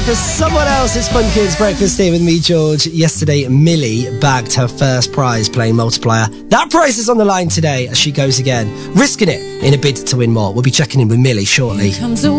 for someone else's Fun Kids Breakfast here with me, George. Yesterday, Millie bagged her first prize playing multiplier. That prize is on the line today as she goes again, risking it in a bid to win more. We'll be checking in with Millie shortly.